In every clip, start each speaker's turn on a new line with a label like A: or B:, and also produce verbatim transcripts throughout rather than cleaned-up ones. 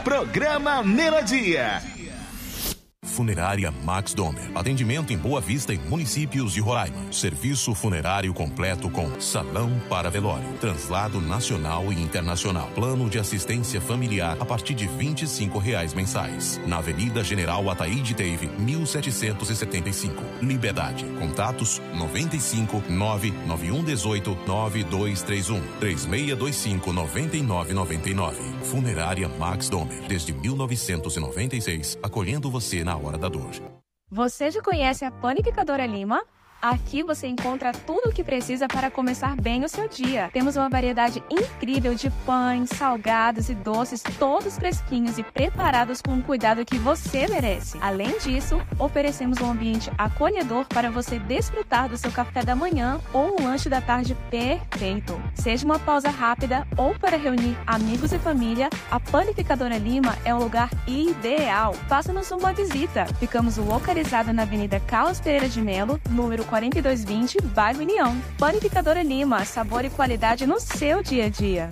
A: Programa Melodia.
B: Funerária Max Domer. Atendimento em Boa Vista e municípios de Roraima. Serviço funerário completo com salão para velório, translado nacional e internacional. Plano de assistência familiar a partir de vinte e cinco reais mensais. Na Avenida General Ataíde Teve, mil setecentos e setenta e cinco. Liberdade. Contatos noventa e cinco, nove nove um dezoito, nove dois três um, três seis dois cinco, nove nove nove nove. Funerária Max Domer. Desde mil novecentos e noventa e seis, acolhendo você na hora da dor.
C: Você já conhece a Panificadora Lima? Aqui você encontra tudo o que precisa para começar bem o seu dia. Temos uma variedade incrível de pães, salgados e doces, todos fresquinhos e preparados com o cuidado que você merece. Além disso, oferecemos um ambiente acolhedor para você desfrutar do seu café da manhã ou um lanche da tarde perfeito. Seja uma pausa rápida ou para reunir amigos e família, a Panificadora Lima é o lugar ideal. Faça-nos uma visita. Ficamos localizados na Avenida Carlos Pereira de Melo, número quarenta e dois vinte, Bairro União. Panificadora Lima, sabor e qualidade no seu dia a dia.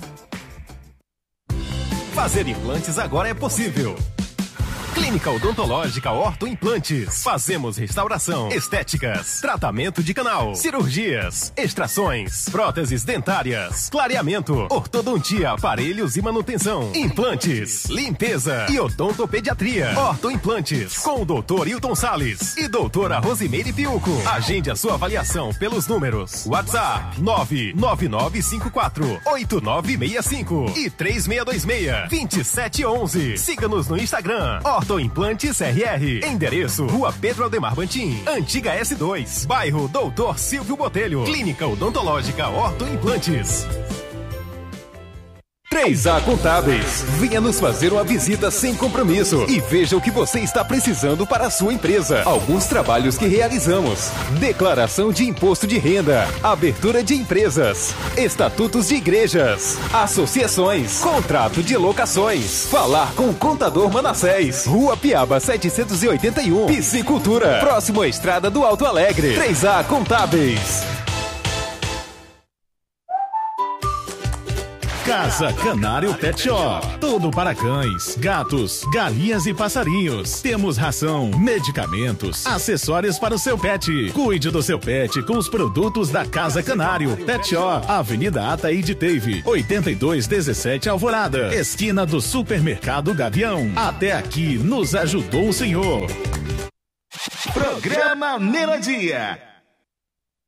D: Fazer implantes agora é possível. Clínica Odontológica Orto Implantes. Fazemos restauração, estéticas, tratamento de canal, cirurgias, extrações, próteses dentárias, clareamento, ortodontia, aparelhos e manutenção, implantes, limpeza e odontopediatria. Orto Implantes, com o doutor Hilton Salles e doutora Rosimeire Piuco. Agende a sua avaliação pelos números WhatsApp nove nove nove cinco quatro, oito nove seis cinco e três seis dois seis, dois sete um um. Siga-nos no Instagram, Orto Implantes R R. Endereço: Rua Pedro Aldemar Bantim, Antiga S dois, Bairro Doutor Silvio Botelho. Clínica Odontológica Orto Implantes. três A Contábeis. Venha nos fazer uma visita sem compromisso e veja o que você está precisando para a sua empresa. Alguns trabalhos que realizamos: declaração de imposto de renda, abertura de empresas, estatutos de igrejas, associações, contrato de locações. Falar com o contador Manassés. Rua Piaba setecentos e oitenta e um, Piscicultura, próximo à Estrada do Alto Alegre. três A Contábeis.
E: Casa Canário Pet Shop. Tudo para cães, gatos, galinhas e passarinhos. Temos ração, medicamentos, acessórios para o seu pet. Cuide do seu pet com os produtos da Casa Canário Pet Shop. Avenida Ataíde Teve, oitenta e dois dezessete Alvorada. Esquina do Supermercado Gavião. Até aqui nos ajudou o senhor.
A: Programa Melodia.